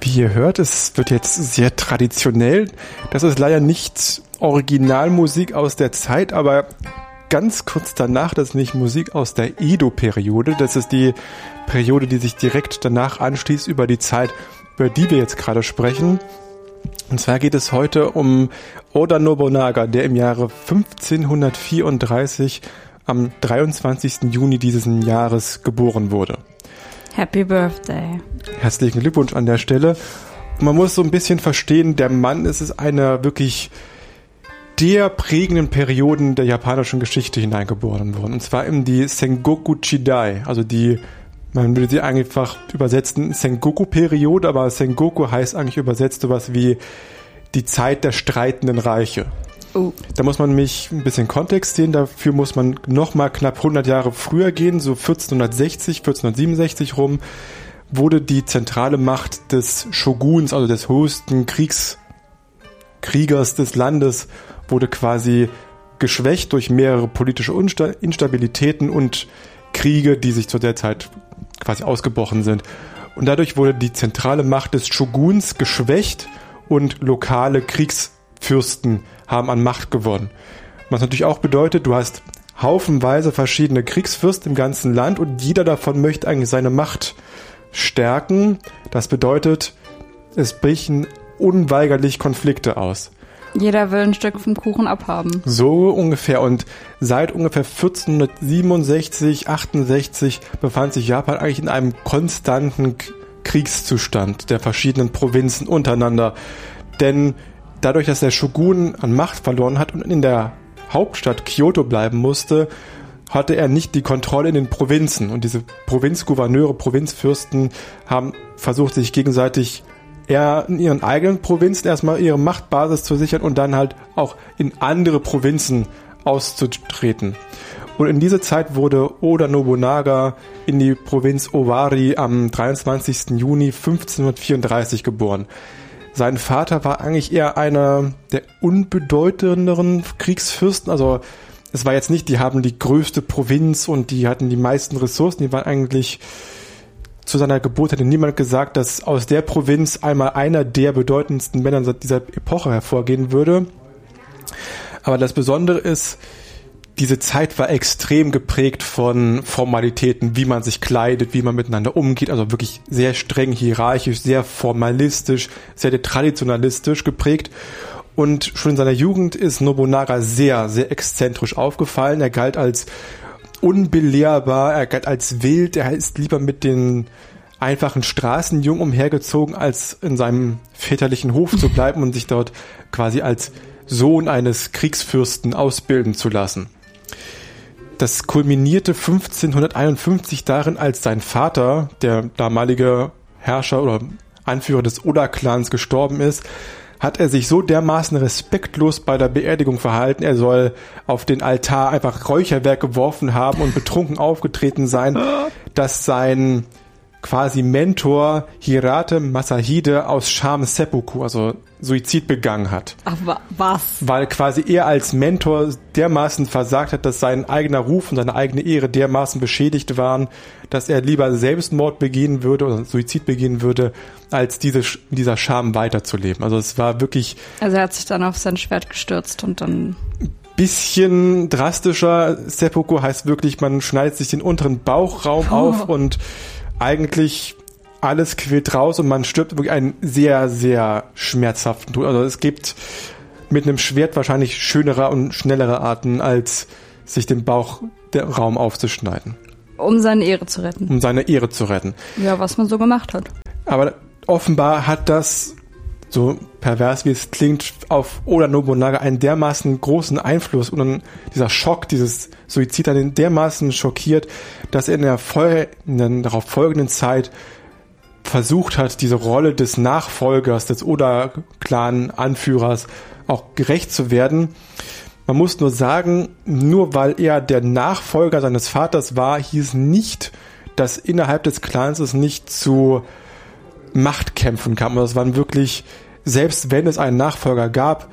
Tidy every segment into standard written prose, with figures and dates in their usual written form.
Wie ihr hört, es wird jetzt sehr traditionell. Das ist leider nicht Originalmusik aus der Zeit, aber ganz kurz danach, das ist nicht Musik aus der Edo-Periode. Das ist die Periode, die sich direkt danach anschließt über die Zeit, über die wir jetzt gerade sprechen. Und zwar geht es heute um Oda Nobunaga, der im Jahre 1534 am 23. Juni dieses Jahres geboren wurde. Happy Birthday. Herzlichen Glückwunsch an der Stelle. Und man muss so ein bisschen verstehen, der Mann ist einer wirklich der prägenden Perioden der japanischen Geschichte hineingeboren worden. Und zwar in die Sengoku Jidai, also man würde sie einfach übersetzen Sengoku-Periode, aber Sengoku heißt eigentlich übersetzt sowas wie die Zeit der streitenden Reiche. Da muss man nämlich ein bisschen Kontext sehen, dafür muss man nochmal knapp 100 Jahre früher gehen, so 1467 rum, wurde die zentrale Macht des Shoguns, also des höchsten Kriegers des Landes, wurde quasi geschwächt durch mehrere politische Instabilitäten und Kriege, die sich zu der Zeit quasi ausgebrochen sind. Und dadurch wurde die zentrale Macht des Shoguns geschwächt und lokale Kriegsfürsten haben an Macht gewonnen. Was natürlich auch bedeutet, du hast haufenweise verschiedene Kriegsfürsten im ganzen Land und jeder davon möchte eigentlich seine Macht stärken. Das bedeutet, es brechen unweigerlich Konflikte aus. Jeder will ein Stück vom Kuchen abhaben. So ungefähr. Und seit ungefähr 1467, 68 befand sich Japan eigentlich in einem konstanten Kriegszustand der verschiedenen Provinzen untereinander. Denn dadurch, dass der Shogun an Macht verloren hat und in der Hauptstadt Kyoto bleiben musste, hatte er nicht die Kontrolle in den Provinzen. Und diese Provinzgouverneure, Provinzfürsten haben versucht, sich gegenseitig eher in ihren eigenen Provinzen erstmal ihre Machtbasis zu sichern und dann halt auch in andere Provinzen auszutreten. Und in diese Zeit wurde Oda Nobunaga in die Provinz Owari am 23. Juni 1534 geboren. Sein Vater war eigentlich eher einer der unbedeutenderen Kriegsfürsten, also es war jetzt nicht, die haben die größte Provinz und die hatten die meisten Ressourcen, die waren eigentlich, zu seiner Geburt hätte niemand gesagt, dass aus der Provinz einmal einer der bedeutendsten Männer dieser Epoche hervorgehen würde. Aber das Besondere ist, diese Zeit war extrem geprägt von Formalitäten, wie man sich kleidet, wie man miteinander umgeht, also wirklich sehr streng hierarchisch, sehr formalistisch, sehr traditionalistisch geprägt. Und schon in seiner Jugend ist Nobunaga sehr, sehr exzentrisch aufgefallen. Er galt als unbelehrbar, er galt als wild, er ist lieber mit den einfachen Straßenjungen umhergezogen, als in seinem väterlichen Hof zu bleiben und sich dort quasi als Sohn eines Kriegsfürsten ausbilden zu lassen. Das kulminierte 1551 darin, als sein Vater, der damalige Herrscher oder Anführer des Oda-Clans, gestorben ist, hat er sich so dermaßen respektlos bei der Beerdigung verhalten, er soll auf den Altar einfach Räucherwerk geworfen haben und betrunken aufgetreten sein, dass sein quasi Mentor Hirate Masahide aus Scham Seppuku, also Suizid begangen hat. Aber was? Weil quasi er als Mentor dermaßen versagt hat, dass sein eigener Ruf und seine eigene Ehre dermaßen beschädigt waren, dass er lieber Selbstmord begehen würde oder Suizid begehen würde, als dieser Scham weiterzuleben. Also es war wirklich... Also er hat sich dann auf sein Schwert gestürzt und dann... Bisschen drastischer. Seppuku heißt wirklich, man schneidet sich den unteren Bauchraum auf und eigentlich alles quillt raus und man stirbt wirklich einen sehr, sehr schmerzhaften Tod. Also es gibt mit einem Schwert wahrscheinlich schönere und schnellere Arten, als sich den Bauchraum aufzuschneiden. Um seine Ehre zu retten. Um seine Ehre zu retten. Ja, was man so gemacht hat. Aber offenbar hat das, so pervers wie es klingt, auf Oda Nobunaga einen dermaßen großen Einfluss und dann dieser Schock, dieses Suizid hat ihn dermaßen schockiert, dass er in der darauf folgenden Zeit versucht hat, diese Rolle des Nachfolgers, des Oda-Clan-Anführers auch gerecht zu werden. Man muss nur sagen, nur weil er der Nachfolger seines Vaters war, hieß nicht, dass innerhalb des Clans es nicht zu Machtkämpfen kam. Das waren wirklich, selbst wenn es einen Nachfolger gab,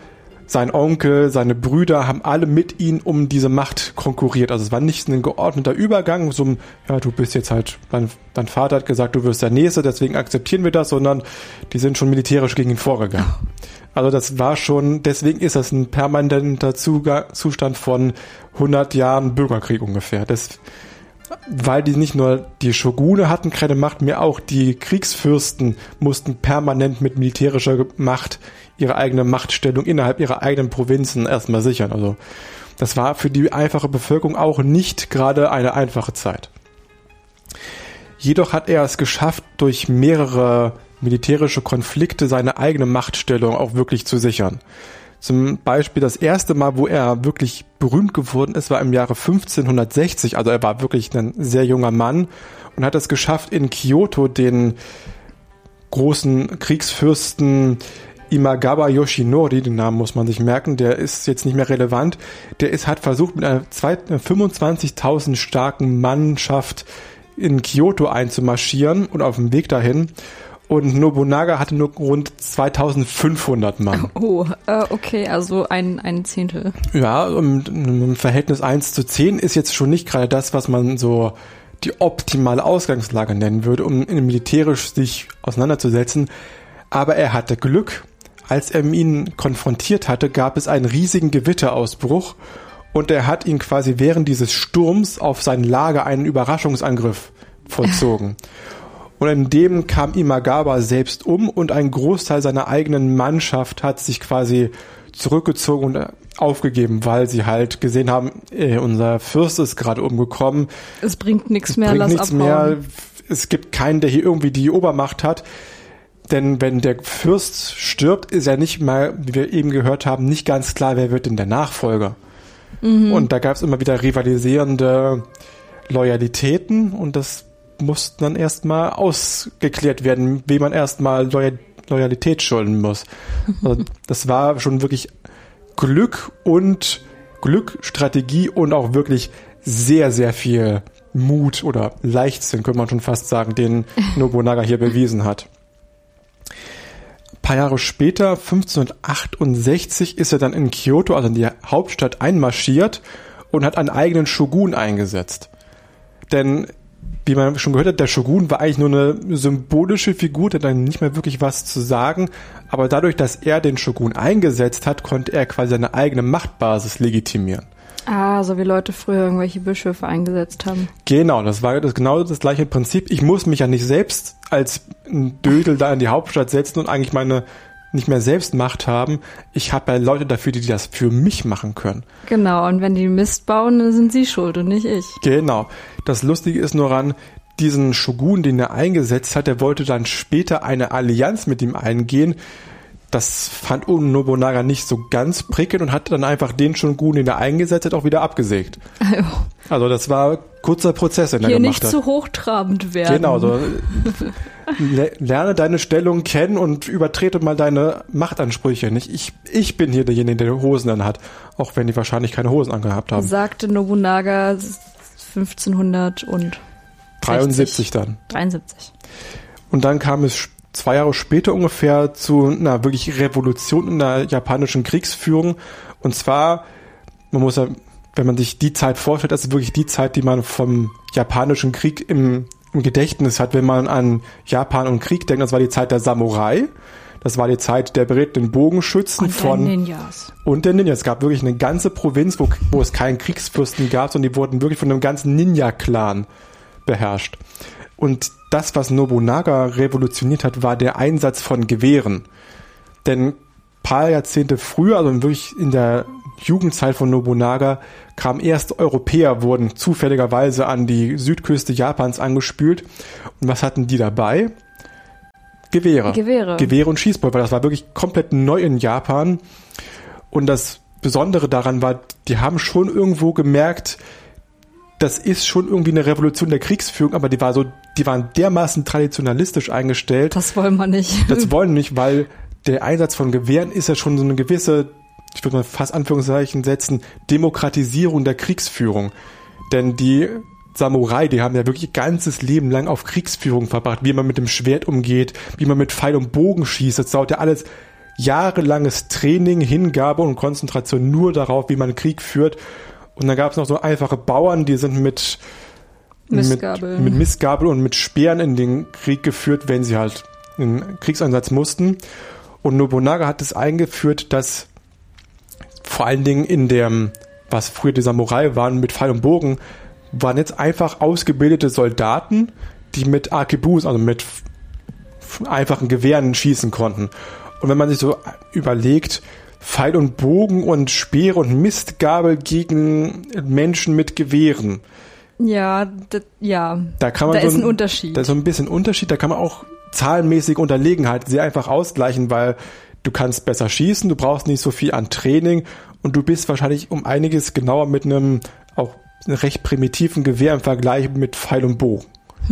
sein Onkel, seine Brüder haben alle mit ihm um diese Macht konkurriert. Also es war nicht ein geordneter Übergang, so ja, du bist jetzt halt, dein Vater hat gesagt, du wirst der Nächste, deswegen akzeptieren wir das, sondern die sind schon militärisch gegen ihn vorgegangen. Also das war schon, deswegen ist das ein permanenter Zustand von 100 Jahren Bürgerkrieg ungefähr. Weil die nicht nur die Shogune hatten keine Macht mehr, auch die Kriegsfürsten mussten permanent mit militärischer Macht ihre eigene Machtstellung innerhalb ihrer eigenen Provinzen erstmal sichern. Also das war für die einfache Bevölkerung auch nicht gerade eine einfache Zeit. Jedoch hat er es geschafft, durch mehrere militärische Konflikte seine eigene Machtstellung auch wirklich zu sichern. Zum Beispiel das erste Mal, wo er wirklich berühmt geworden ist, war im Jahre 1560. Also er war wirklich ein sehr junger Mann und hat es geschafft, in Kyoto den großen Kriegsfürsten Imagawa Yoshinori, den Namen muss man sich merken, der ist jetzt nicht mehr relevant, hat versucht, mit einer 25.000 starken Mannschaft in Kyoto einzumarschieren und auf dem Weg dahin. Und Nobunaga hatte nur rund 2500 Mann. Oh, okay, also ein Zehntel. Ja, im Verhältnis 1:10 ist jetzt schon nicht gerade das, was man so die optimale Ausgangslage nennen würde, um militärisch sich auseinanderzusetzen. Aber er hatte Glück. Als er ihn konfrontiert hatte, gab es einen riesigen Gewitterausbruch und er hat ihn quasi während dieses Sturms auf sein Lager einen Überraschungsangriff vollzogen. Und in dem kam Imagawa selbst um und ein Großteil seiner eigenen Mannschaft hat sich quasi zurückgezogen und aufgegeben, weil sie halt gesehen haben, unser Fürst ist gerade umgekommen. Es bringt nichts mehr, lass abhauen. Mehr. Es gibt keinen, der hier irgendwie die Obermacht hat. Denn wenn der Fürst stirbt, ist ja nicht mal, wie wir eben gehört haben, nicht ganz klar, wer wird denn der Nachfolger. Mhm. Und da gab es immer wieder rivalisierende Loyalitäten und das musste dann erstmal ausgeklärt werden, wem man erstmal Loyalität schulden muss. Also das war schon wirklich Glück, Strategie und auch wirklich sehr, sehr viel Mut oder Leichtsinn, könnte man schon fast sagen, den Nobunaga hier bewiesen hat. Ein paar Jahre später, 1568, ist er dann in Kyoto, also in die Hauptstadt, einmarschiert und hat einen eigenen Shogun eingesetzt. Denn, wie man schon gehört hat, der Shogun war eigentlich nur eine symbolische Figur, der dann nicht mehr wirklich was zu sagen, aber dadurch, dass er den Shogun eingesetzt hat, konnte er quasi seine eigene Machtbasis legitimieren. Ah, so wie Leute früher irgendwelche Bischöfe eingesetzt haben. Genau, das war genau das gleiche Prinzip. Ich muss mich ja nicht selbst als ein Dödel da in die Hauptstadt setzen und eigentlich meine nicht mehr selbst Macht haben. Ich habe ja Leute dafür, die das für mich machen können. Genau, und wenn die Mist bauen, dann sind sie schuld und nicht ich. Genau. Das Lustige ist nur an diesen Shogun, den er eingesetzt hat, der wollte dann später eine Allianz mit ihm eingehen. Das fand Nobunaga nicht so ganz prickelnd und hat dann einfach den Shogun, den er eingesetzt hat, auch wieder abgesägt. Also das war kurzer Prozess, den er gemacht hat. Hier nicht zu hochtrabend werden. Genau, so lerne deine Stellung kennen und übertrete mal deine Machtansprüche nicht. Ich bin hier derjenige, der Hosen an hat, auch wenn die wahrscheinlich keine Hosen angehabt haben. Sagte Nobunaga 1573 dann. 73. Und dann kam es 2 Jahre später ungefähr zu einer wirklich Revolution in der japanischen Kriegsführung. Und zwar, man muss ja, wenn man sich die Zeit vorstellt, das ist wirklich die Zeit, die man vom japanischen Krieg im Gedächtnis hat, wenn man an Japan und Krieg denkt. Das war die Zeit der Samurai. Das war die Zeit der beredten Bogenschützen und der Ninjas. Und der Ninjas. Es gab wirklich eine ganze Provinz, wo es keinen Kriegsfürsten gab, sondern die wurden wirklich von einem ganzen Ninja-Clan beherrscht. Und das, was Nobunaga revolutioniert hat, war der Einsatz von Gewehren. Denn ein paar Jahrzehnte früher, also wirklich in der Jugendzeit von Nobunaga, kamen erst Europäer, wurden zufälligerweise an die Südküste Japans angespült. Und was hatten die dabei? Gewehre und Schießpulver. Das war wirklich komplett neu in Japan. Und das Besondere daran war, die haben schon irgendwo gemerkt, das ist schon irgendwie eine Revolution der Kriegsführung, aber die waren dermaßen traditionalistisch eingestellt. Das wollen wir nicht. Das wollen wir nicht, weil der Einsatz von Gewehren ist ja schon so eine gewisse, ich würde mal fast Anführungszeichen setzen, Demokratisierung der Kriegsführung. Denn die Samurai, die haben ja wirklich ihr ganzes Leben lang auf Kriegsführung verbracht, wie man mit dem Schwert umgeht, wie man mit Pfeil und Bogen schießt. Das dauert ja alles jahrelanges Training, Hingabe und Konzentration nur darauf, wie man Krieg führt. Und dann gab es noch so einfache Bauern, die sind mit Mistgabel und mit Speeren in den Krieg geführt, wenn sie halt in den Kriegseinsatz mussten. Und Nobunaga hat es eingeführt, dass vor allen Dingen in dem, was früher die Samurai waren, mit Pfeil und Bogen, waren jetzt einfach ausgebildete Soldaten, die mit Arkebus, also mit einfachen Gewehren schießen konnten. Und wenn man sich so überlegt, Pfeil und Bogen und Speere und Mistgabel gegen Menschen mit Gewehren. Ja, da kann man ist ein Unterschied. Da ist so ein bisschen Unterschied, da kann man auch zahlenmäßige Unterlegenheit sehr einfach ausgleichen, weil du kannst besser schießen, du brauchst nicht so viel an Training und du bist wahrscheinlich um einiges genauer mit einem auch recht primitiven Gewehr im Vergleich mit Pfeil und Bogen.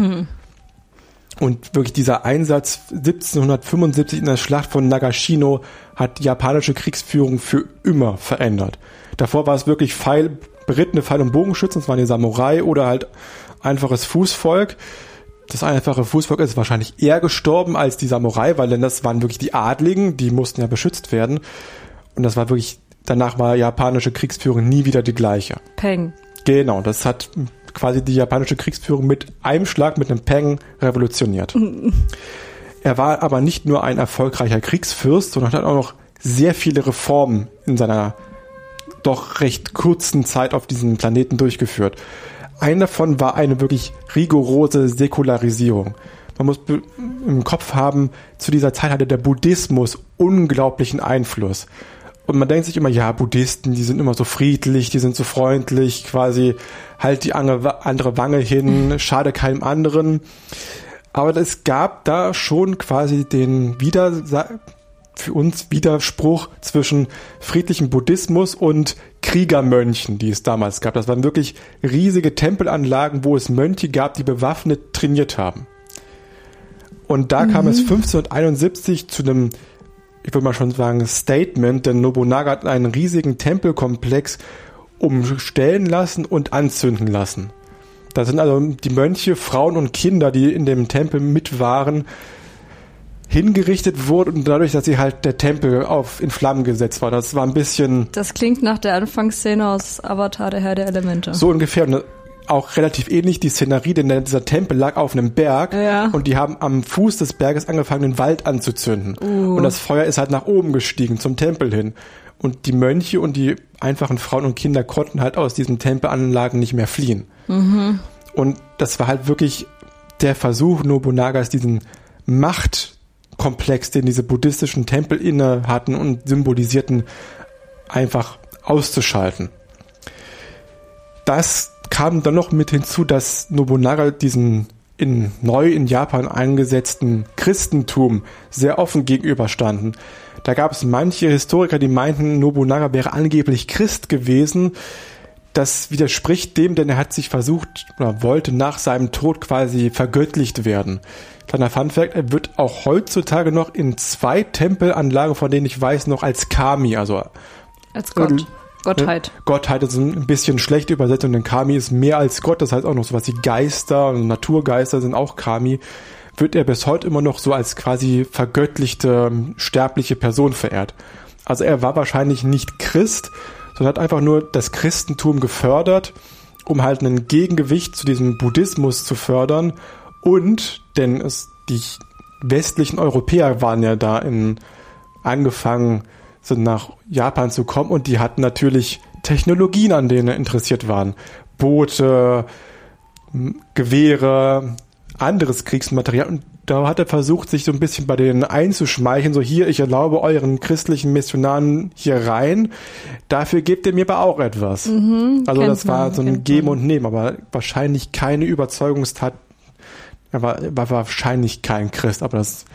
Und wirklich dieser Einsatz 1775 in der Schlacht von Nagashino hat die japanische Kriegsführung für immer verändert. Davor war es wirklich berittene Pfeil- und Bogenschützen, das waren die Samurai oder halt einfaches Fußvolk. Das einfache Fußvolk ist wahrscheinlich eher gestorben als die Samurai, weil das waren wirklich die Adligen, die mussten ja beschützt werden. Und das war wirklich, danach war japanische Kriegsführung nie wieder die gleiche. Peng. Genau, das hat quasi die japanische Kriegsführung mit einem Schlag, mit einem Peng revolutioniert. Er war aber nicht nur ein erfolgreicher Kriegsfürst, sondern hat auch noch sehr viele Reformen in seiner doch recht kurzen Zeit auf diesem Planeten durchgeführt. Eine davon war eine wirklich rigorose Säkularisierung. Man muss im Kopf haben, zu dieser Zeit hatte der Buddhismus unglaublichen Einfluss. Und man denkt sich immer, ja, Buddhisten, die sind immer so friedlich, die sind so freundlich, quasi halt die andere Wange hin, schade keinem anderen. Aber es gab da schon quasi den für uns Widerspruch zwischen friedlichem Buddhismus und Kriegermönchen, die es damals gab. Das waren wirklich riesige Tempelanlagen, wo es Mönche gab, die bewaffnet trainiert haben. Und da kam es 1571 zu einem, ich würde mal schon sagen, Statement, denn Nobunaga hat einen riesigen Tempelkomplex umstellen lassen und anzünden lassen. Da sind also die Mönche, Frauen und Kinder, die in dem Tempel mit waren, hingerichtet wurden und dadurch, dass sie halt der Tempel in Flammen gesetzt war. Das war ein bisschen... Das klingt nach der Anfangsszene aus Avatar, der Herr der Elemente. So ungefähr. Und auch relativ ähnlich die Szenerie, denn dieser Tempel lag auf einem Berg und die haben am Fuß des Berges angefangen, den Wald anzuzünden. Und das Feuer ist halt nach oben gestiegen, zum Tempel hin. Und die Mönche und die einfachen Frauen und Kinder konnten halt aus diesen Tempelanlagen nicht mehr fliehen. Und das war halt wirklich der Versuch Nobunagas, diesen Machtkomplex, den diese buddhistischen Tempel inne hatten und symbolisierten, einfach auszuschalten. Das kam dann noch mit hinzu, dass Nobunaga diesen neu in Japan eingesetzten Christentum sehr offen gegenüberstanden. Da gab es manche Historiker, die meinten, Nobunaga wäre angeblich Christ gewesen. Das widerspricht dem, denn er hat sich versucht oder wollte nach seinem Tod quasi vergöttlicht werden. Kleiner Funfact, er wird auch heutzutage noch in 2 Tempelanlagen, von denen ich weiß, noch als Kami, also als Gott. Gottheit. Gottheit ist ein bisschen schlecht übersetzt, denn Kami ist mehr als Gott, das heißt auch noch sowas wie Geister und Naturgeister sind auch Kami. Wird er bis heute immer noch so als quasi vergöttlichte, sterbliche Person verehrt. Also er war wahrscheinlich nicht Christ, sondern hat einfach nur das Christentum gefördert, um halt ein Gegengewicht zu diesem Buddhismus zu fördern. Und, denn die westlichen Europäer waren ja da angefangen, sind nach Japan zu kommen und die hatten natürlich Technologien, an denen interessiert waren. Boote, Gewehre, anderes Kriegsmaterial. Und da hat er versucht, sich so ein bisschen bei denen einzuschmeicheln, so hier, ich erlaube euren christlichen Missionaren hier rein, dafür gebt ihr mir aber auch etwas. Also das war so ein Geben und Nehmen, aber wahrscheinlich keine Überzeugungstat. Er war wahrscheinlich kein Christ, aber das